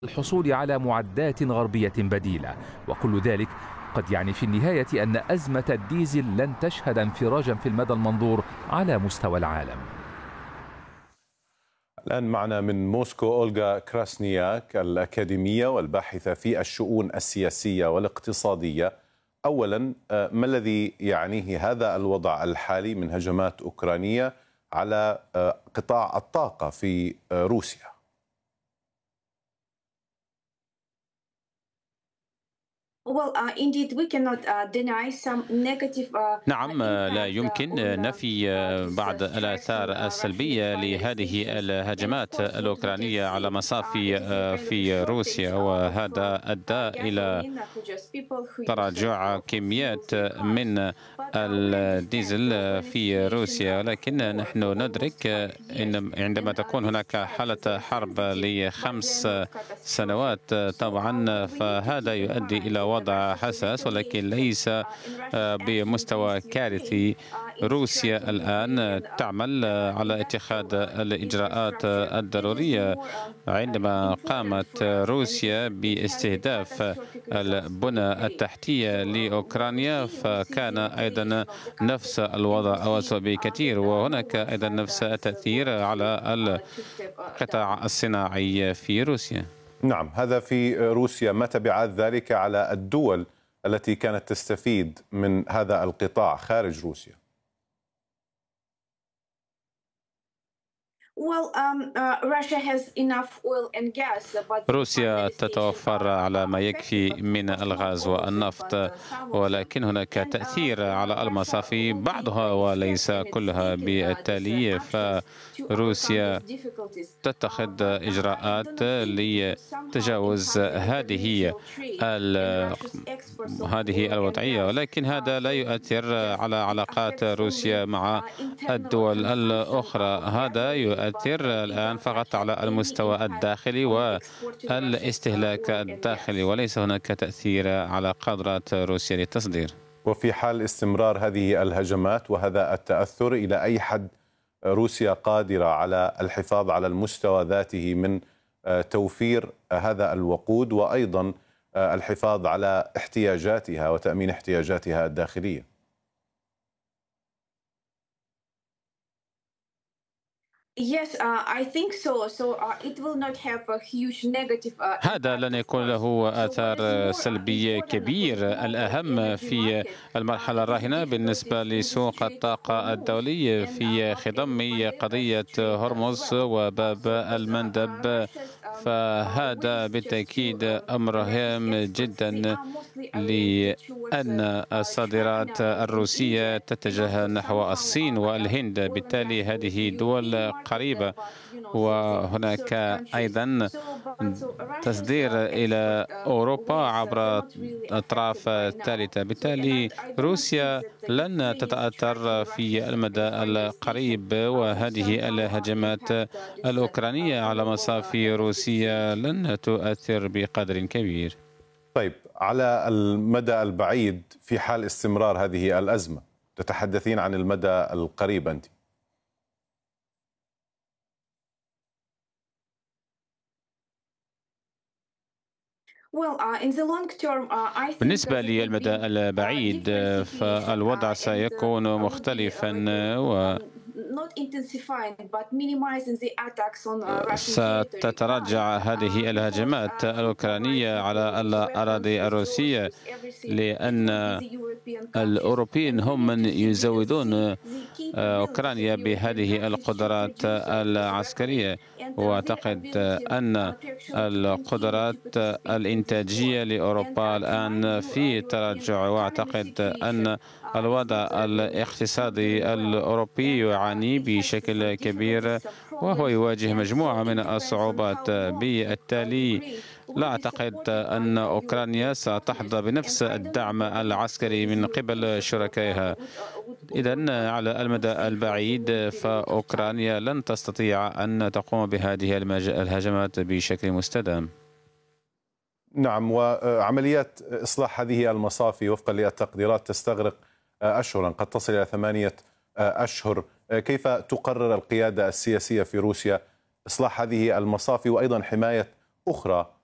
الحصول على معدات غربية بديلة، وكل ذلك قد يعني في النهاية أن أزمة الديزل لن تشهد انفراجا في المدى المنظور على مستوى العالم. الآن معنا من موسكو أولغا كراسنياك الأكاديمية والباحثة في الشؤون السياسية والاقتصادية. أولا، ما الذي يعنيه هذا الوضع الحالي من هجمات أوكرانية على قطاع الطاقة في روسيا؟ نعم، لا يمكن نفي بعض الآثار السلبية لهذه الهجمات الأوكرانية على مصافي في روسيا، وهذا أدى إلى تراجع كميات من الديزل في روسيا. لكن نحن ندرك أن عندما تكون هناك حالة حرب ل5 سنوات طبعا فهذا يؤدي إلى وضع حساس، ولكن ليس بمستوى كارثي. روسيا الآن تعمل على اتخاذ الإجراءات الضرورية. عندما قامت روسيا باستهداف البنى التحتية لأوكرانيا فكان أيضا نفس الوضع أو أسوأ بكثير، وهناك أيضا نفس التأثير على القطاع الصناعي في روسيا. نعم، هذا في روسيا. ما تبعات ذلك على الدول التي كانت تستفيد من هذا القطاع خارج روسيا؟ روسيا تتوفر على ما يكفي من الغاز والنفط، ولكن هناك تأثير على المصافي بعضها وليس كلها. بالتالي فروسيا تتخذ إجراءات لتجاوز هذه الوضعية، ولكن هذا لا يؤثر على علاقات روسيا مع الدول الأخرى. هذا يؤثر الآن فقط على المستوى الداخلي والاستهلاك الداخلي، وليس هناك تأثير على قدرات روسيا للتصدير. وفي حال استمرار هذه الهجمات وهذا التأثر، إلى أي حد روسيا قادرة على الحفاظ على المستوى ذاته من توفير هذا الوقود وأيضا الحفاظ على احتياجاتها وتأمين احتياجاتها الداخلية؟ هذا لن يكون له آثار سلبية كبيرة. الأهم في المرحلة الراهنة بالنسبة لسوق الطاقة الدولي في خضم قضية هرمز وباب المندب، فهذا بالتأكيد أمر هام جدا لأن الصادرات الروسية تتجه نحو الصين والهند. بالتالي هذه دول قريبة، وهناك أيضا تصدير إلى أوروبا عبر أطراف ثالثة. بالتالي روسيا لن تتأثر في المدى القريب، وهذه الهجمات الأوكرانية على مصافي روسيا لن تؤثر بقدر كبير. طيب، على المدى البعيد في حال استمرار هذه الأزمة، تتحدثين عن المدى القريب أنت؟ بالنسبة للمدى البعيد فالوضع سيكون مختلفا، ستتراجع هذه الهجمات الأوكرانية على الأراضي الروسية، لأن الأوروبيين هم من يزودون أوكرانيا بهذه القدرات العسكرية. وأعتقد أن القدرات الإنتاجية لأوروبا الآن في تراجع، وأعتقد أن الوضع الاقتصادي الأوروبي يعاني بشكل كبير وهو يواجه مجموعة من الصعوبات. بالتالي لا أعتقد أن أوكرانيا ستحظى بنفس الدعم العسكري من قبل شركائها. إذن على المدى البعيد فأوكرانيا لن تستطيع أن تقوم بهذه الهجمات بشكل مستدام. نعم، وعمليات إصلاح هذه المصافي وفقا للتقديرات تستغرق أشهرا، قد تصل إلى 8 أشهر. كيف تقرر القيادة السياسية في روسيا إصلاح هذه المصافي وأيضا حماية أخرى